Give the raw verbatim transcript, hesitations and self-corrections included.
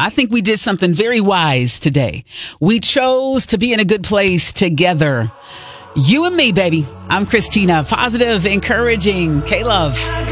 I think we did something very wise today. We chose to be in a good place together. You and me, baby. I'm Christina. Positive, encouraging, K-Love.